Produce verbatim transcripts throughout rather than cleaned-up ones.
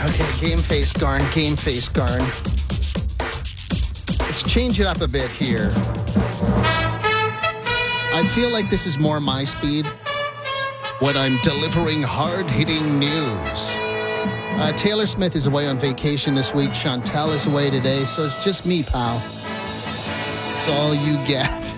Okay, game face, Garn, game face, Garn. Let's change it up a bit here. I feel like this is more my speed when I'm delivering hard-hitting news. Uh, Taylor Smith is away on vacation this week. Chantel is away today, so it's just me, pal. It's all you get.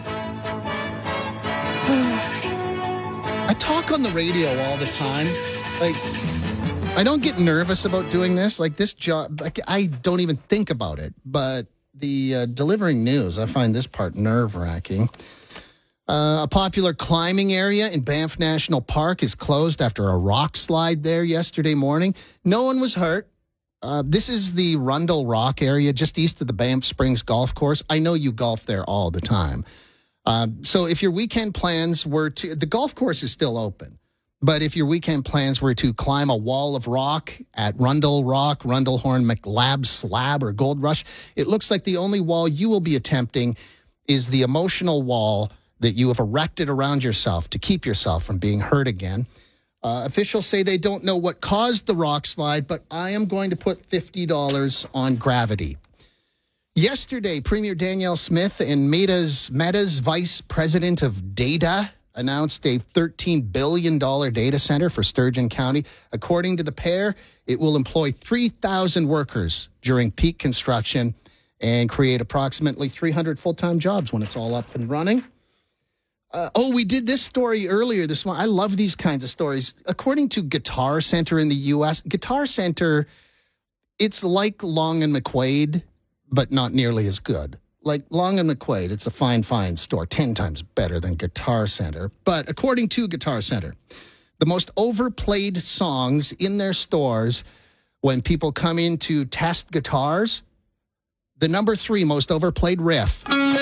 I talk on the radio all the time. Like, I don't get nervous about doing this. Like, this job, like, I don't even think about it. But the uh, delivering news, I find this part nerve-wracking. Uh, a popular climbing area in Banff National Park is closed after a rock slide there yesterday morning. No one was hurt. Uh, this is the Rundle Rock area just east of the Banff Springs Golf Course. I know you golf there all the time. Uh, so if your weekend plans were to... The golf course is still open. But if your weekend plans were to climb a wall of rock at Rundle Rock, Rundlehorn, McLab Slab, or Gold Rush, it looks like the only wall you will be attempting is the emotional wall that you have erected around yourself to keep yourself from being hurt again. Uh, officials say they don't know what caused the rock slide, but I am going to put fifty dollars on gravity. Yesterday, Premier Danielle Smith and Meta's, Meta's Vice President of Data announced a thirteen billion dollars data center for Sturgeon County. According to the pair, it will employ three thousand workers during peak construction and create approximately three hundred full-time jobs when it's all up and running. Uh, oh, we did this story earlier this month. I love these kinds of stories. According to Guitar Center in the U S, Guitar Center, it's like Long and McQuaid, but not nearly as good. Like Long and McQuaid, it's a fine, fine store, ten times better than Guitar Center. But according to Guitar Center, the most overplayed songs in their stores when people come in to test guitars, the number three most overplayed riff,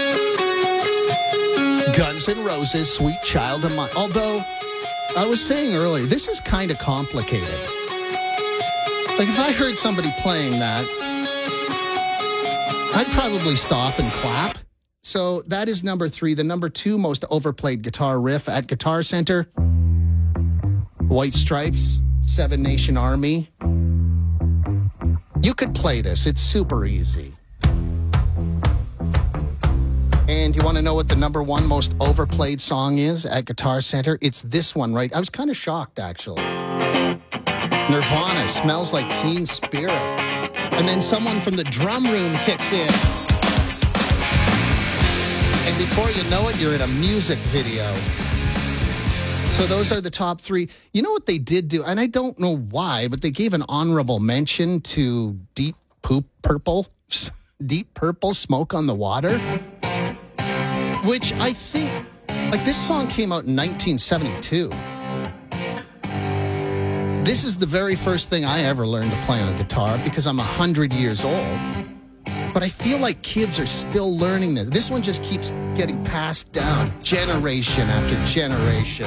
Guns N' Roses, Sweet Child of Mine. Although, I was saying earlier, this is kind of complicated. Like, if I heard somebody playing that, I'd probably stop and clap. So that is number three. The number two most overplayed guitar riff at Guitar Center, White Stripes, Seven Nation Army. You could play this. It's super easy. And you want to know what the number one most overplayed song is at Guitar Center? It's this one, right? I was kind of shocked, actually. Nirvana, Smells Like Teen Spirit. And then someone from the drum room kicks in. And before you know it, you're in a music video. So those are the top three. You know what they did do? And I don't know why, but they gave an honorable mention to Deep Poop Purple. Deep Purple, Smoke on the Water. Which I think, like, this song came out in nineteen seventy-two. This is the very first thing I ever learned to play on guitar because I'm one hundred years old. But I feel like kids are still learning this. This one just keeps getting passed down generation after generation.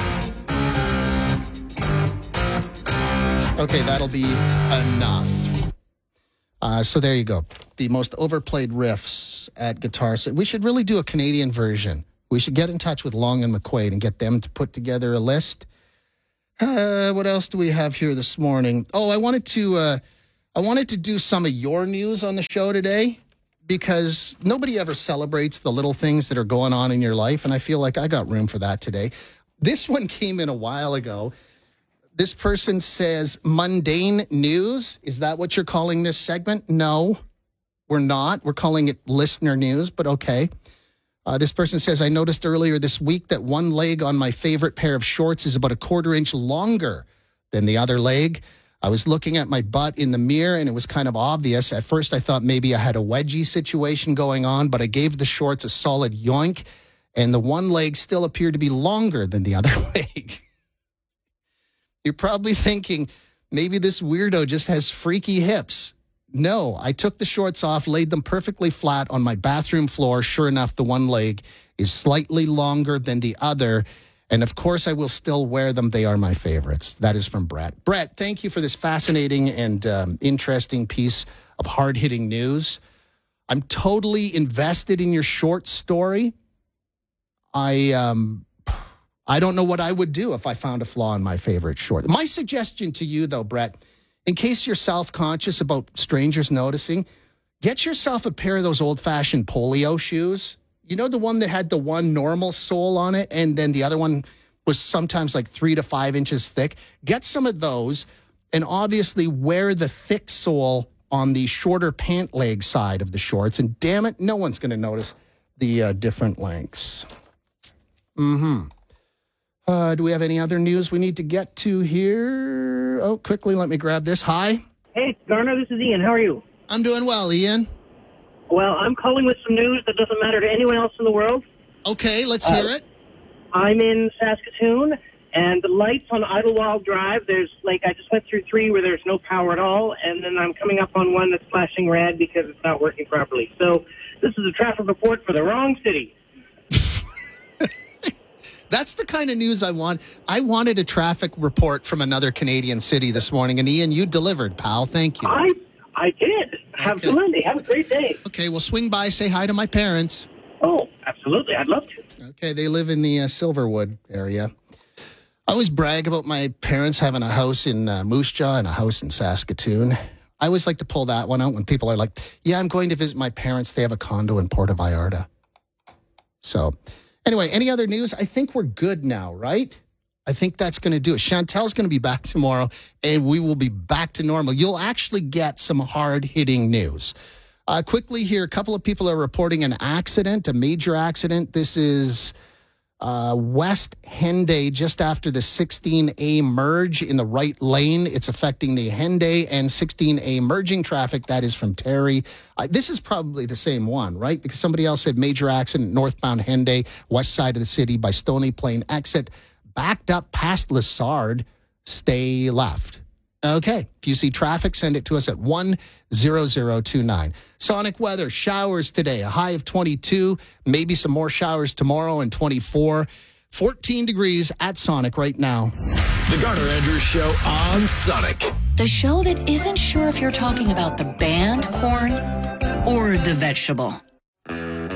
Okay, that'll be enough. Uh, so there you go. The most overplayed riffs at Guitar Center. We should really do a Canadian version. We should get in touch with Long and McQuaid and get them to put together a list. Uh, what else do we have here this morning? Oh, I wanted to uh, I wanted to do some of your news on the show today because nobody ever celebrates the little things that are going on in your life, and I feel like I got room for that today. This one came in a while ago. This person says, mundane news. Is that what you're calling this segment? No, we're not. We're calling it listener news, but okay. Uh, this person says, I noticed earlier this week that one leg on my favorite pair of shorts is about a quarter inch longer than the other leg. I was looking at my butt in the mirror, and it was kind of obvious. At first, I thought maybe I had a wedgie situation going on, but I gave the shorts a solid yoink, and the one leg still appeared to be longer than the other leg. You're probably thinking, maybe this weirdo just has freaky hips. No, I took the shorts off, laid them perfectly flat on my bathroom floor. Sure enough, the one leg is slightly longer than the other. And of course, I will still wear them. They are my favorites. That is from Brett. Brett, thank you for this fascinating and um, interesting piece of hard-hitting news. I'm totally invested in your short story. I... um. I don't know what I would do if I found a flaw in my favorite short. My suggestion to you, though, Brett, in case you're self-conscious about strangers noticing, get yourself a pair of those old-fashioned polio shoes. You know, the one that had the one normal sole on it, and then the other one was sometimes like three to five inches thick. Get some of those, and obviously wear the thick sole on the shorter pant leg side of the shorts. And damn it, no one's going to notice the uh, different lengths. Mm-hmm. Uh, do we have any other news we need to get to here? Oh, quickly, let me grab this. Hi. Hey, Garner, this is Ian. How are you? I'm doing well, Ian. Well, I'm calling with some news that doesn't matter to anyone else in the world. Okay, let's hear uh, it. I'm in Saskatoon, and the lights on Idlewild Drive, there's, like, I just went through three where there's no power at all, and then I'm coming up on one that's flashing red because it's not working properly. So this is a traffic report for the wrong city. That's the kind of news I want. I wanted a traffic report from another Canadian city this morning, and Ian, you delivered, pal. Thank you. I I did. Absolutely. Okay. Have a great day. Okay, well, swing by, say hi to my parents. Oh, absolutely. I'd love to. Okay, they live in the uh, Silverwood area. I always brag about my parents having a house in uh, Moose Jaw and a house in Saskatoon. I always like to pull that one out when people are like, yeah, I'm going to visit my parents. They have a condo in Puerto Vallarta. So... Anyway, any other news? I think we're good now, right? I think that's going to do it. Chantel's going to be back tomorrow, and we will be back to normal. You'll actually get some hard-hitting news. Uh, quickly here, a couple of people are reporting an accident, a major accident. This is uh, West Henday, just after the sixteen A merge in the right lane. It's affecting the Henday and sixteen A merging traffic. That is from Terry. Uh, this is probably the same one, right? Because somebody else said major accident, northbound Henday, west side of the city by Stony Plain exit, backed up past Lessard, stay left. Okay, if you see traffic, send it to us at one zero zero two nine. Sonic weather, showers today, a high of twenty-two, maybe some more showers tomorrow and twenty-four. fourteen degrees at Sonic right now. The Garner Andrews Show on Sonic. The show that isn't sure if you're talking about the band Korn or the vegetable.